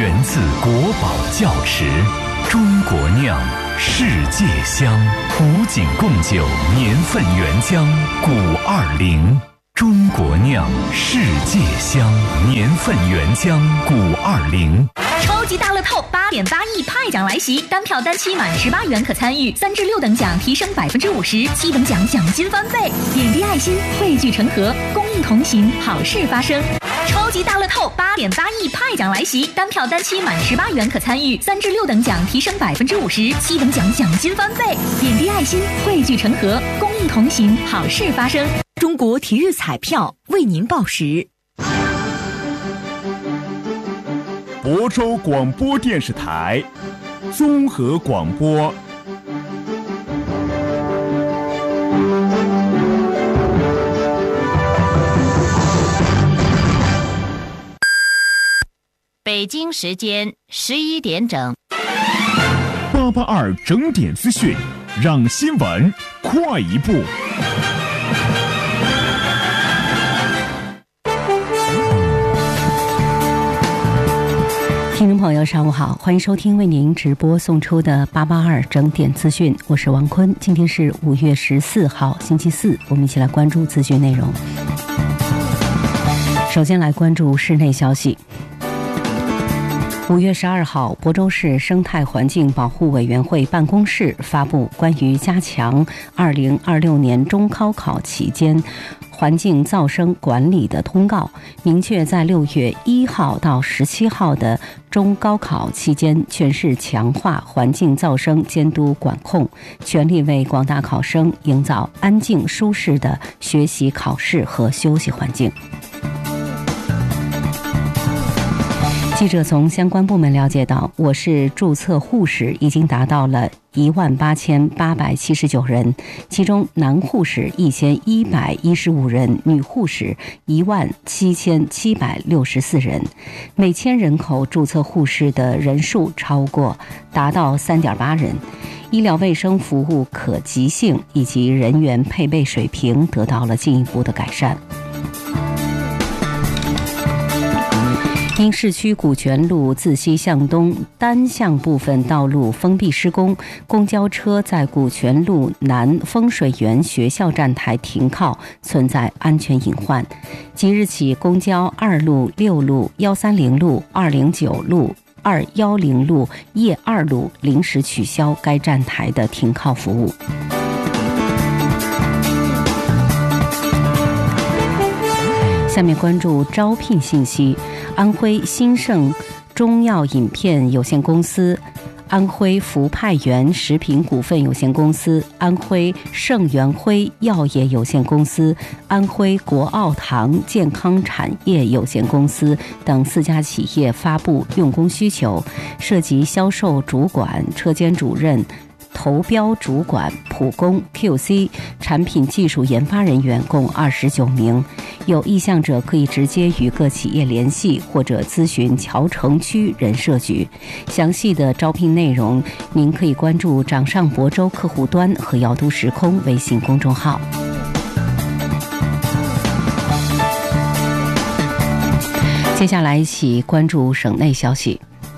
源自国宝窖池，中国酿，世界香。古井贡酒年份原浆古20，中国酿，世界香，年份原浆古20。 超级大乐透8.8亿派奖来袭，单票单期满18元可参与，3至6等奖提升50%，7等奖奖金翻倍，点滴爱心，汇聚成河，公益同行，好事发生。超级大乐透8.8亿派奖来袭，单票单期满18元可参与，3至6等奖提升50%，7等奖奖金翻倍，点滴爱心，汇聚成河，公益同行，好事发生。中国体育彩票为您报时。 亳州广播电视台综合广播。 北京时间11点整。 882整点资讯，让新闻快一步。 听众朋友上午好，欢迎收听为您直播送出的882整点资讯，我是王坤。今天是5月14号星期四，我们一起来关注资讯内容。首先来关注室内消息。5月12号，亳州市生态环境保护委员会办公室发布关于加强2026年中高考期间环境噪声管理的通告，明确在6月1号到17号的中高考期间，全市强化环境噪声监督管控，全力为广大考生营造安静舒适的学习、考试和休息环境。记者从相关部门了解到，我市注册护士已经达到了18879人，其中男护士1115人，女护士17764人，每千人口注册护士的人数达到 3.8 人，医疗卫生服务可及性以及人员配备水平得到了进一步的改善。因市区古泉路自西向东单向部分道路封闭施工，公交车在古泉路南风水园学校站台停靠，存在安全隐患。即日起，公交2路、6路、130路、209路、210路、叶2路临时取消该站台的停靠服务。下面关注招聘信息。安徽新盛中药饮片有限公司、安徽福派源食品股份有限公司、安徽盛元辉药业有限公司、安徽国奥堂健康产业有限公司等4家企业发布用工需求，涉及销售主管、车间主任、投标主管、普工、QC、产品技术研发人员共29名。有意向者可以直接与各企业联系，或者咨询谯城区人社局。详细的招聘内容，您可以关注掌上亳州客户端和瑶都时空微信公众号。接下来一起关注省内消息。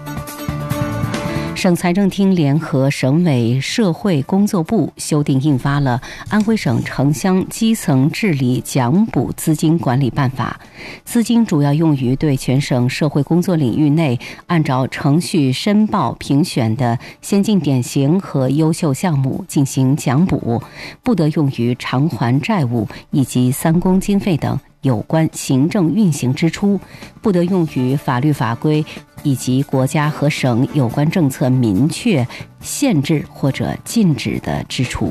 省财政厅联合省委社会工作部修订印发了《安徽省城乡基层治理奖补资金管理办法》，资金主要用于对全省社会工作领域内按照程序申报评选的先进典型和优秀项目进行奖补，不得用于偿还债务以及3公经费等有关行政运行支出，不得用于法律法规以及国家和省有关政策明确限制或者禁止的支出。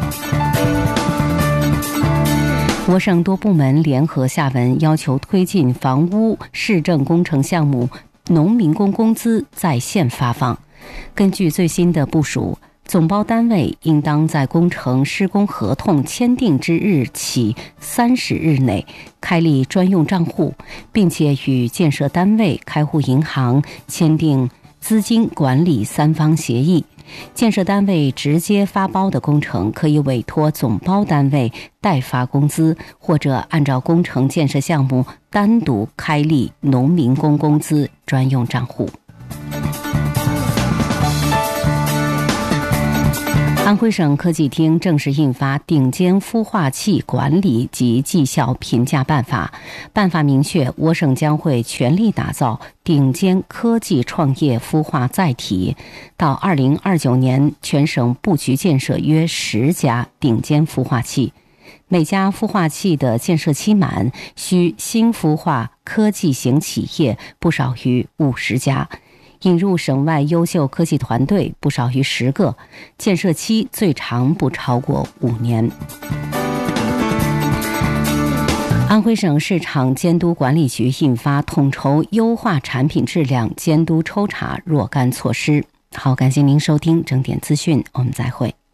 我省多部门联合下文要求推进房屋市政工程项目农民工工资在线发放。根据最新的部署，总包单位应当在工程施工合同签订之日起30日内开立专用账户，并且与建设单位、开户银行签订资金管理3方协议。建设单位直接发包的工程，可以委托总包单位代发工资，或者按照工程建设项目单独开立农民工工资专用账户。 安徽省科技厅正式印发《顶尖孵化器管理及绩效评价办法》。办法明确，我省将会全力打造顶尖科技创业孵化载体。到2029年，全省布局建设约10家顶尖孵化器。每家孵化器的建设期满，需新孵化科技型企业不少于50家。引入省外优秀科技团队不少于10个，建设期最长不超过5年。安徽省市场监督管理局印发统筹优化产品质量监督抽查若干措施。好，感谢您收听整点资讯，我们再会。